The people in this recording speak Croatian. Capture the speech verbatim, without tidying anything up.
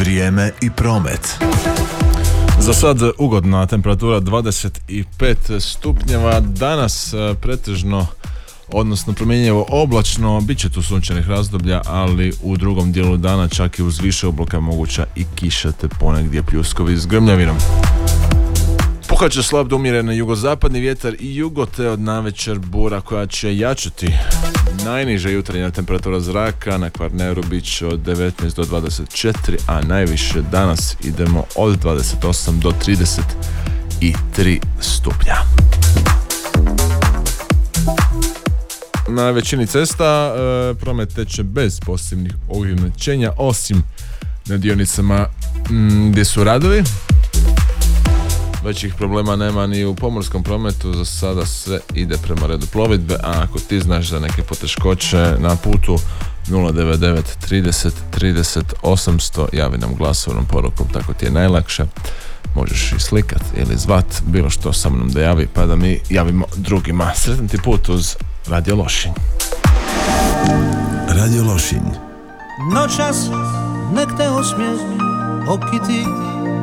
Vrijeme i promet. Za sad ugodna temperatura dvadeset pet stupnjeva, danas pretežno odnosno promjenjivo oblačno, bit će tu sunčanih razdoblja, ali u drugom dijelu dana čak i uz više obloka moguća i kiša te ponegdje pljuskovi s grmljavinom. Puhat će slab do umjeren jugozapadni vjetar i jugo, te od navečer bura koja će jačati. Najniža jutarnja temperatura zraka na Kvarneru bit će od devetnaest do dvadeset četiri, a najviše danas idemo od dvadeset osam do trideset tri stupnja. Na većini cesta e, promet teče bez posebnih ograničenja, osim na dionicama m, gdje su radovi. Većih problema nema ni u pomorskom prometu, za sada sve ide prema redu plovidbe, a ako ti znaš za neke poteškoće na putu, nula devet devet trideset trideset osamsto, javi nam glasovnom porukom, tako ti je najlakše. Možeš i slikat ili zvat, bilo što samo nam da javi, pa da mi javimo drugima. Sretan ti put uz Radio Lošinj. Radio Lošinj. Noćas nek te osmijezni oki ti,